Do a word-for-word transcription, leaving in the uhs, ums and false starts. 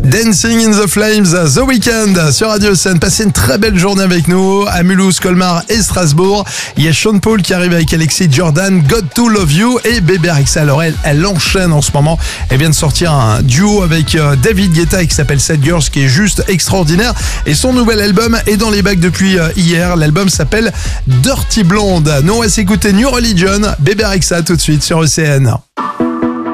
Dancing in the Flames, The Weeknd sur Radio Sun. Passez une très belle journée avec nous à Mulhouse, Colmar et Strasbourg. Il y a Sean Paul qui arrive avec Alexis Jordan, God to Love You et Bébé Rexha. Alors elle, elle enchaîne en ce moment. Elle vient de sortir un duo avec David Guetta qui s'appelle Sad Girls, qui est juste extraordinaire. Et son nouvel album est dans les bacs depuis hier. L'album s'appelle Dirty Blonde. Nous on va s'écouter New Religion, Bébé Rexha tout de suite sur E C N.